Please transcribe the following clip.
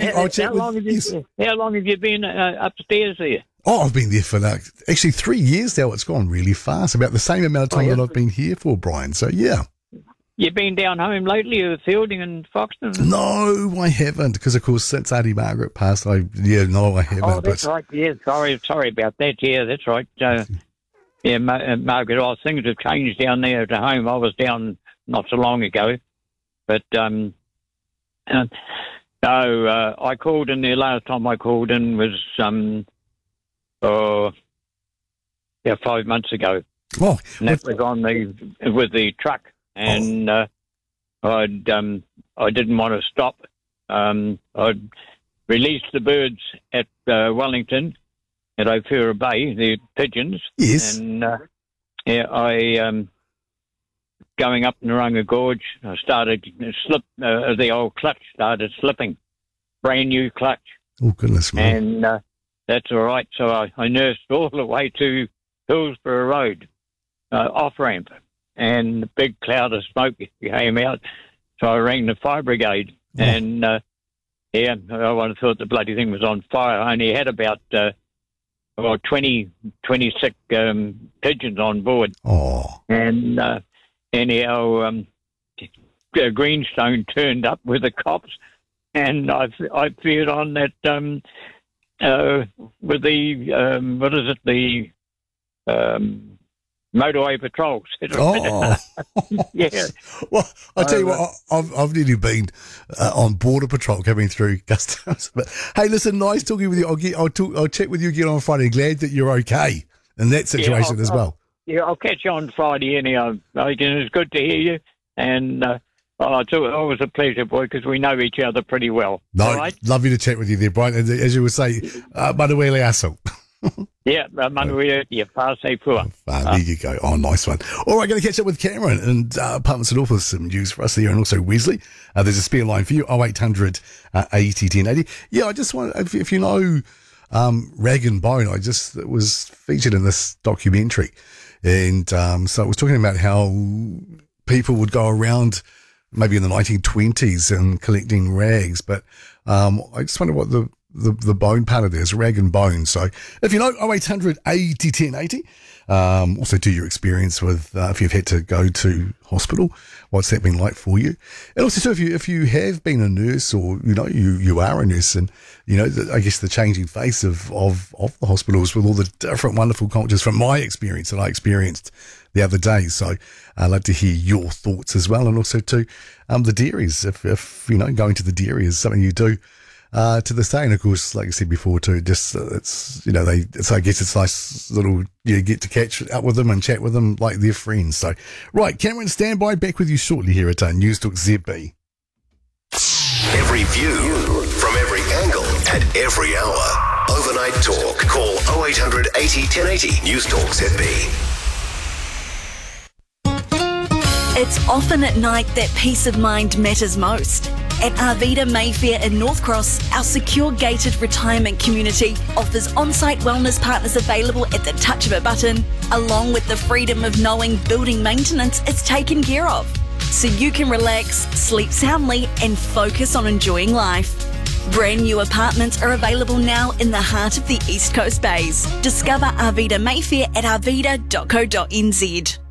I'll check with... How long have you been upstairs there? Oh, I've been there for actually 3 years now. It's gone really fast. About the same amount of time that I've been here for, Brian. So, yeah. You've been down home lately with Fielding and Foxton? No, I haven't. Because, of course, since Auntie Margaret passed, I haven't. Oh, that's right. Yeah, sorry about that. Yeah, that's right. Margaret, things have changed down there at home. I was down not so long ago. But, I called in there. Last time I called in was 5 months ago. Oh, and that was with the truck. And I didn't want to stop. I'd released the birds at Wellington, at Ofura Bay, the pigeons. Yes. And going up Narunga Gorge, I started the old clutch started slipping, brand new clutch. Oh, goodness me. And that's all right. So I nursed all the way to Hillsborough Road, off-ramp. And a big cloud of smoke came out. So I rang the fire brigade. Oh. And, I would have thought the bloody thing was on fire. I only had about 20 sick pigeons on board. Oh. And anyhow, Greenstone turned up with the cops. And I feared on that with the, motorway patrols. Oh. Yeah. Well, I'll tell you what, I've nearly been on border patrol coming through customs. But hey, listen, nice talking with you. I'll check with you again on Friday. Glad that you're okay in that situation as well. I'll catch you on Friday anyhow. It's good to hear you. And it's always a pleasure, boy, because we know each other pretty well. No, right? Lovely to chat with you there, Brian. And as you would say, Manuele Asso. Yeah, Manuela, Pase Pua. There you go. Oh, nice one. All right, going to catch up with Cameron and Apartments North with some news for us there, and also Wesley. There's a spare line for you, 0800 80 1080. Yeah, I just want, if you know Rag and Bone, it was featured in this documentary. And so it was talking about how people would go around maybe in the 1920s and collecting rags, but I just wonder what the bone part of it is, Rag and Bone. So if you know, 0800 80 1080. Also do your experience with if you've had to go to hospital, what's that been like for you? And also too, if you have been a nurse, or you are a nurse, and I guess the changing face of the hospitals with all the different wonderful cultures from my experience that I experienced the other day. So I'd love to hear your thoughts as well, and also too the dairies, if going to the dairy is something you do to this day. And of course, like I said before too, just I guess it's nice little, you get to catch up with them and chat with them like they're friends. So right, Cameron, stand by, back with you shortly here at News Talk ZB. Every view from every angle at every hour. Overnight Talk. Call 0800 80 1080 News Talk ZB. It's often at night that peace of mind matters most. At Arvida Mayfair in North Cross, our secure gated retirement community offers on-site wellness partners available at the touch of a button, along with the freedom of knowing building maintenance is taken care of. So you can relax, sleep soundly, and focus on enjoying life. Brand new apartments are available now in the heart of the East Coast Bays. Discover Arvida Mayfair at arvida.co.nz.